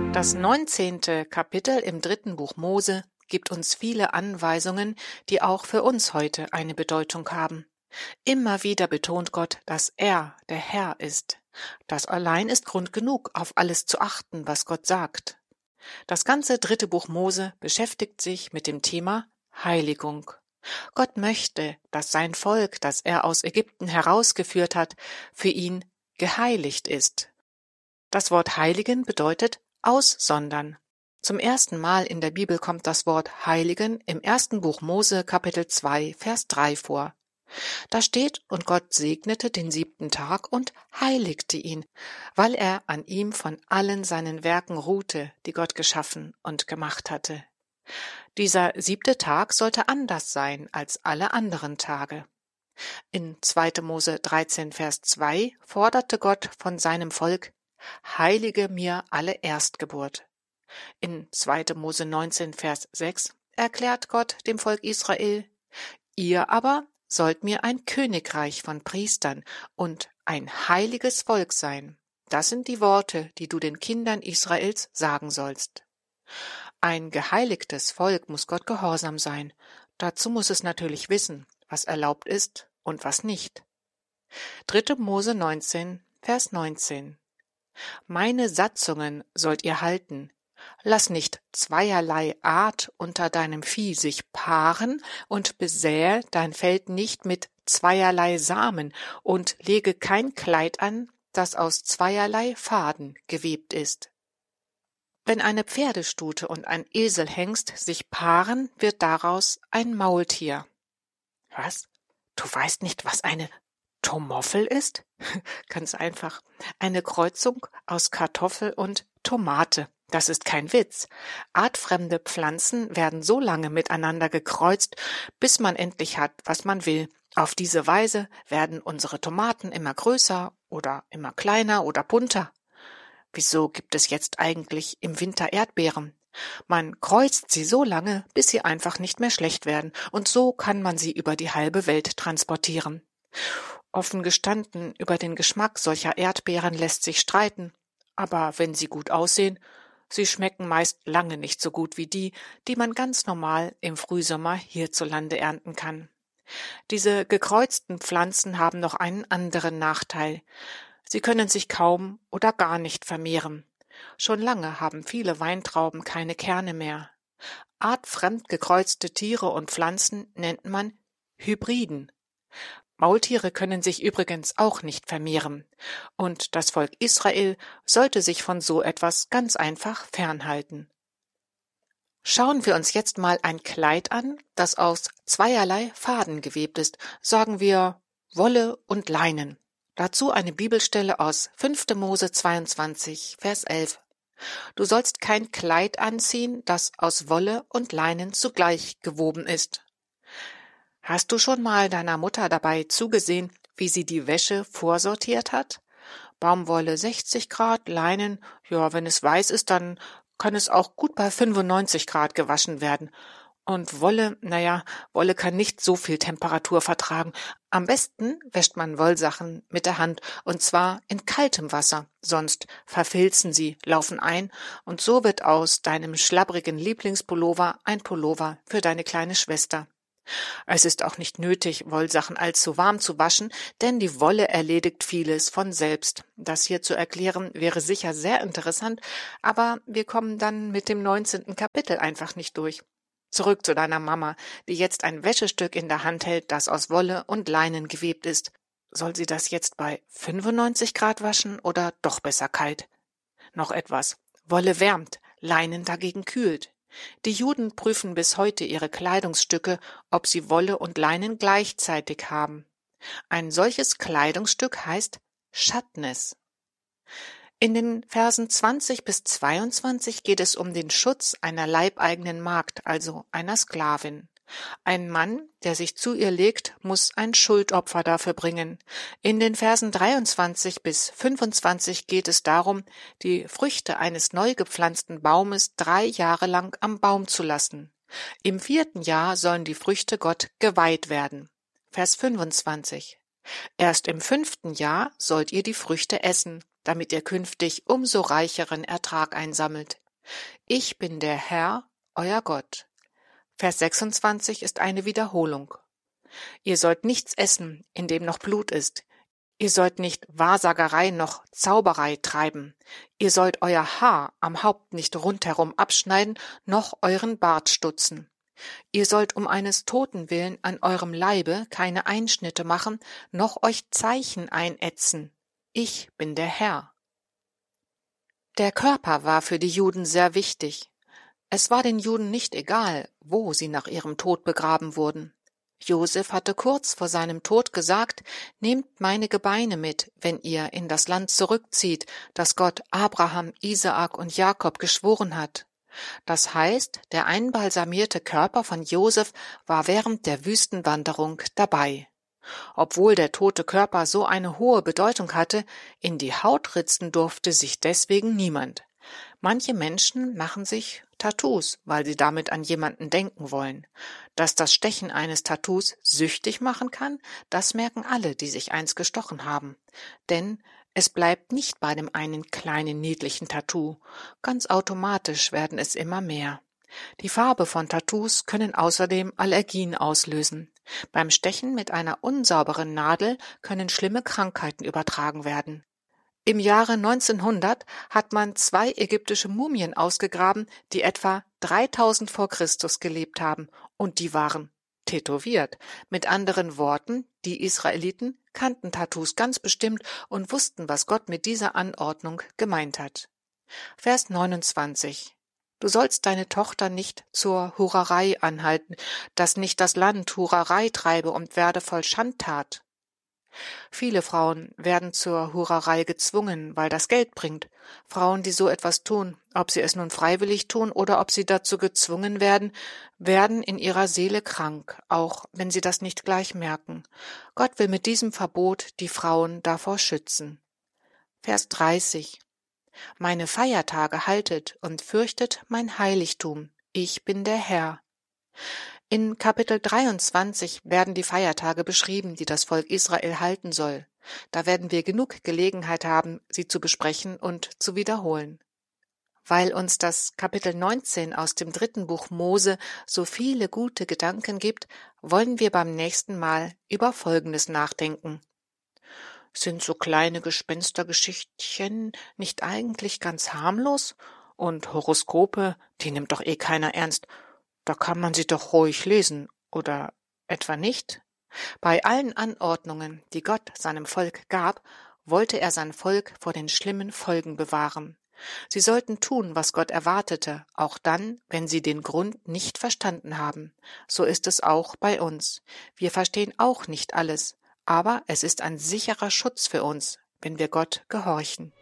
Das 19. Kapitel im 3. Buch Mose gibt uns viele Anweisungen, die auch für uns heute eine Bedeutung haben. Immer wieder betont Gott, dass er der Herr ist. Das allein ist Grund genug, auf alles zu achten, was Gott sagt. Das ganze 3. Buch Mose beschäftigt sich mit dem Thema Heiligung. Gott möchte, dass sein Volk, das er aus Ägypten herausgeführt hat, für ihn geheiligt ist. Das Wort heiligen bedeutet aussondern. Zum ersten Mal in der Bibel kommt das Wort heiligen im 1. Buch Mose, Kapitel 2, Vers 3 vor. Da steht, und Gott segnete den 7. Tag und heiligte ihn, weil er an ihm von allen seinen Werken ruhte, die Gott geschaffen und gemacht hatte. Dieser 7. Tag sollte anders sein als alle anderen Tage. In 2. Mose 13, Vers 2 forderte Gott von seinem Volk: Heilige mir alle Erstgeburt. In 2. Mose 19, Vers 6 erklärt Gott dem Volk Israel: Ihr aber sollt mir ein Königreich von Priestern und ein heiliges Volk sein. Das sind die Worte, die du den Kindern Israels sagen sollst. Ein geheiligtes Volk muss Gott gehorsam sein. Dazu muss es natürlich wissen, was erlaubt ist und was nicht. 3. Mose 19, Vers 19. Meine Satzungen sollt ihr halten. Lass nicht zweierlei Art unter deinem Vieh sich paaren und besäe dein Feld nicht mit zweierlei Samen und lege kein Kleid an, das aus zweierlei Faden gewebt ist. Wenn eine Pferdestute und ein Eselhengst sich paaren, wird daraus ein Maultier. Was? Du weißt nicht, was eine Tomoffel ist? Ganz einfach. Eine Kreuzung aus Kartoffel und Tomate. Das ist kein Witz. Artfremde Pflanzen werden so lange miteinander gekreuzt, bis man endlich hat, was man will. Auf diese Weise werden unsere Tomaten immer größer oder immer kleiner oder bunter. Wieso gibt es jetzt eigentlich im Winter Erdbeeren? Man kreuzt sie so lange, bis sie einfach nicht mehr schlecht werden, und so kann man sie über die halbe Welt transportieren. Offen gestanden, über den Geschmack solcher Erdbeeren lässt sich streiten, aber wenn sie gut aussehen, sie schmecken meist lange nicht so gut wie die, die man ganz normal im Frühsommer hierzulande ernten kann. Diese gekreuzten Pflanzen haben noch einen anderen Nachteil. Sie können sich kaum oder gar nicht vermehren. Schon lange haben viele Weintrauben keine Kerne mehr. Artfremd gekreuzte Tiere und Pflanzen nennt man Hybriden. Maultiere können sich übrigens auch nicht vermehren, und das Volk Israel sollte sich von so etwas ganz einfach fernhalten. Schauen wir uns jetzt mal ein Kleid an, das aus zweierlei Faden gewebt ist, sagen wir Wolle und Leinen. Dazu eine Bibelstelle aus 5. Mose 22, Vers 11. Du sollst kein Kleid anziehen, das aus Wolle und Leinen zugleich gewoben ist. Hast du schon mal deiner Mutter dabei zugesehen, wie sie die Wäsche vorsortiert hat? Baumwolle 60 Grad, Leinen, ja, wenn es weiß ist, dann kann es auch gut bei 95 Grad gewaschen werden. Und Wolle, Wolle kann nicht so viel Temperatur vertragen. Am besten wäscht man Wollsachen mit der Hand, und zwar in kaltem Wasser, sonst verfilzen sie, laufen ein, und so wird aus deinem schlabbrigen Lieblingspullover ein Pullover für deine kleine Schwester. Es ist auch nicht nötig, Wollsachen allzu warm zu waschen, denn die Wolle erledigt vieles von selbst. Das hier zu erklären wäre sicher sehr interessant, aber wir kommen dann mit dem 19. Kapitel einfach nicht durch. Zurück zu deiner Mama, die jetzt ein Wäschestück in der Hand hält, das aus Wolle und Leinen gewebt ist. Soll sie das jetzt bei 95 Grad waschen oder doch besser kalt? Noch etwas. Wolle wärmt, Leinen dagegen kühlt. Die Juden prüfen bis heute ihre Kleidungsstücke, ob sie Wolle und Leinen gleichzeitig haben. Ein solches Kleidungsstück heißt Schatnes. In den Versen 20 bis 22 geht es um den Schutz einer leibeigenen Magd, also einer Sklavin. Ein Mann, der sich zu ihr legt, muss ein Schuldopfer dafür bringen. In den Versen 23 bis 25 geht es darum, die Früchte eines neu gepflanzten Baumes 3 Jahre lang am Baum zu lassen. Im 4. Jahr sollen die Früchte Gott geweiht werden. Vers 25. Erst im 5. Jahr sollt ihr die Früchte essen. damit ihr künftig umso reicheren Ertrag einsammelt. Ich bin der Herr, euer Gott. Vers 26 ist eine Wiederholung. Ihr sollt nichts essen, in dem noch Blut ist. Ihr sollt nicht Wahrsagerei noch Zauberei treiben. Ihr sollt euer Haar am Haupt nicht rundherum abschneiden, noch euren Bart stutzen. Ihr sollt um eines Toten willen an eurem Leibe keine Einschnitte machen, noch euch Zeichen einätzen. Ich bin der Herr. Der Körper war für die Juden sehr wichtig. Es war den Juden nicht egal, wo sie nach ihrem Tod begraben wurden. Josef hatte kurz vor seinem Tod gesagt, nehmt meine Gebeine mit, wenn ihr in das Land zurückzieht, das Gott Abraham, Isaak und Jakob geschworen hat. Das heißt, der einbalsamierte Körper von Josef war während der Wüstenwanderung dabei. Obwohl der tote Körper so eine hohe Bedeutung hatte, in die Haut ritzen durfte sich deswegen niemand. Manche Menschen machen sich Tattoos, weil sie damit an jemanden denken wollen. Dass das Stechen eines Tattoos süchtig machen kann, das merken alle, die sich eins gestochen haben. Denn es bleibt nicht bei dem einen kleinen niedlichen Tattoo. Ganz automatisch werden es immer mehr. Die Farbe von Tattoos können außerdem Allergien auslösen. Beim Stechen mit einer unsauberen Nadel können schlimme Krankheiten übertragen werden. Im Jahre 1900 hat man 2 ägyptische Mumien ausgegraben, die etwa 3000 vor Christus gelebt haben, und die waren tätowiert. Mit anderen Worten, die Israeliten kannten Tattoos ganz bestimmt und wussten, was Gott mit dieser Anordnung gemeint hat. Vers 29. Du sollst deine Tochter nicht zur Hurerei anhalten, dass nicht das Land Hurerei treibe und werde voll Schandtat. Viele Frauen werden zur Hurerei gezwungen, weil das Geld bringt. Frauen, die so etwas tun, ob sie es nun freiwillig tun oder ob sie dazu gezwungen werden, werden in ihrer Seele krank, auch wenn sie das nicht gleich merken. Gott will mit diesem Verbot die Frauen davor schützen. Vers 30. Meine Feiertage haltet und fürchtet mein Heiligtum. Ich bin der Herr. In Kapitel 23 werden die Feiertage beschrieben, die das Volk Israel halten soll. Da werden wir genug Gelegenheit haben, sie zu besprechen und zu wiederholen. Weil uns das Kapitel 19 aus dem 3. Buch Mose so viele gute Gedanken gibt, wollen wir beim nächsten Mal über Folgendes nachdenken. Sind so kleine Gespenstergeschichtchen nicht eigentlich ganz harmlos? Und Horoskope, die nimmt doch eh keiner ernst. Da kann man sie doch ruhig lesen, oder etwa nicht? Bei allen Anordnungen, die Gott seinem Volk gab, wollte er sein Volk vor den schlimmen Folgen bewahren. Sie sollten tun, was Gott erwartete, auch dann, wenn sie den Grund nicht verstanden haben. So ist es auch bei uns. Wir verstehen auch nicht alles, aber es ist ein sicherer Schutz für uns, wenn wir Gott gehorchen.